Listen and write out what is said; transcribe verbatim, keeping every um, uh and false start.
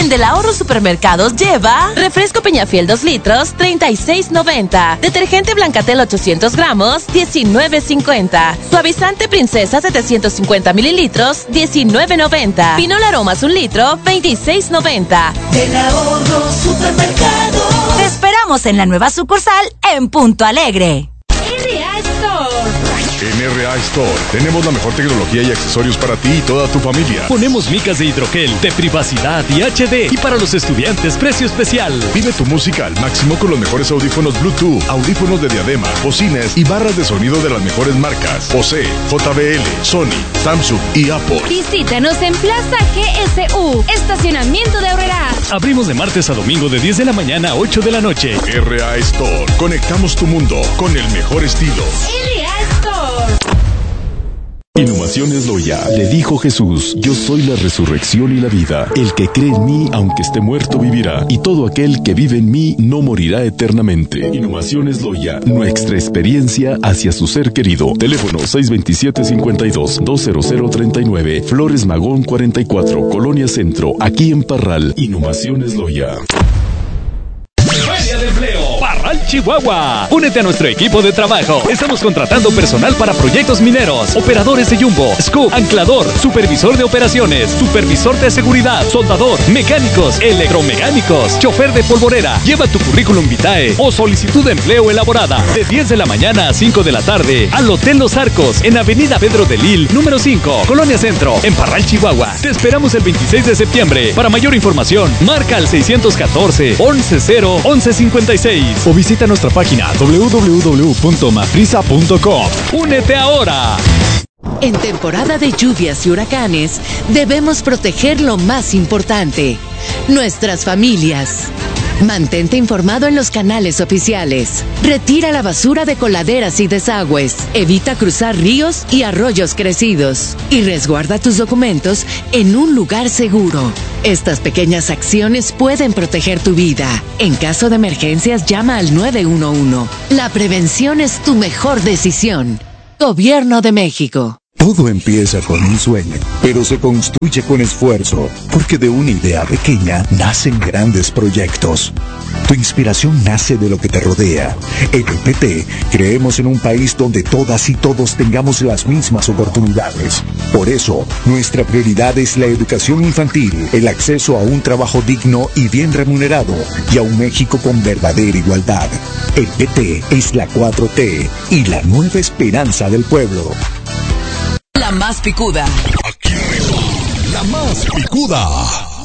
En Del Ahorro Supermercados lleva refresco Peñafiel dos litros, treinta y seis noventa. Detergente Blancatel ochocientos gramos, diecinueve cincuenta. Suavizante Princesa setecientos cincuenta mililitros, diecinueve noventa. Pinol Aromas un litro, veintiséis noventa. Del Ahorro Supermercados. Te esperamos en la nueva sucursal en Punto Alegre. R A Store. En R A Store tenemos la mejor tecnología y accesorios para ti y toda tu familia. Ponemos micas de hidrogel, de privacidad y H D. Y para los estudiantes, precio especial. Vive tu música al máximo con los mejores audífonos Bluetooth, audífonos de diadema, bocinas y barras de sonido de las mejores marcas. Posee, J B L, Sony, Samsung y Apple. Visítanos en Plaza G S U, Estacionamiento de Aurrera. Abrimos de martes a domingo de diez de la mañana a ocho de la noche. R A Store. Conectamos tu mundo con el mejor estilo. R A Store. Inhumaciones Loya. Le dijo Jesús: yo soy la resurrección y la vida. El que cree en mí, aunque esté muerto, vivirá. Y todo aquel que vive en mí no morirá eternamente. Inhumaciones Loya. Nuestra experiencia hacia su ser querido. Teléfono seis dos siete, cinco dos, dos cero cero tres nueve. Flores Magón cuarenta y cuatro, Colonia Centro, aquí en Parral. Inhumaciones Loya. Feria de Empleo Parral, Chihuahua. Únete a nuestro equipo de trabajo. Estamos contratando personal para proyectos mineros, operadores de jumbo, scoop, anclador, supervisor de operaciones, supervisor de seguridad, soldador, mecánicos, electromecánicos, chofer de polvorera. Lleva tu currículum vitae o solicitud de empleo elaborada de diez de la mañana a cinco de la tarde al Hotel Los Arcos en Avenida Pedro de Lil, número cinco, Colonia Centro, en Parral, Chihuahua. Te esperamos el veintiséis de septiembre. Para mayor información, marca al seis uno cuatro, once cero, once cincuenta y seis o visita nuestra página doble u doble u doble u punto mafrisa punto com. ¡Únete ahora! En temporada de lluvias y huracanes, debemos proteger lo más importante: nuestras familias. Mantente informado en los canales oficiales. Retira la basura de coladeras y desagües. Evita cruzar ríos y arroyos crecidos. Y resguarda tus documentos en un lugar seguro. Estas pequeñas acciones pueden proteger tu vida. En caso de emergencias, llama al nueve uno uno. La prevención es tu mejor decisión. Gobierno de México. Todo empieza con un sueño, pero se construye con esfuerzo, porque de una idea pequeña nacen grandes proyectos. Tu inspiración nace de lo que te rodea. En el P T creemos en un país donde todas y todos tengamos las mismas oportunidades. Por eso, nuestra prioridad es la educación infantil, el acceso a un trabajo digno y bien remunerado, y a un México con verdadera igualdad. El P T es la cuatro T y la nueva esperanza del pueblo. La más picuda. Aquí, la más picuda.